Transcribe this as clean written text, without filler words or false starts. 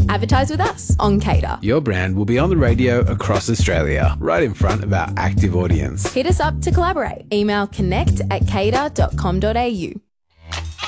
Advertise with us on Cater. Your brand will be on the radio across Australia, right in front of our active audience. Hit us up to collaborate. Email connect@cater.com.au.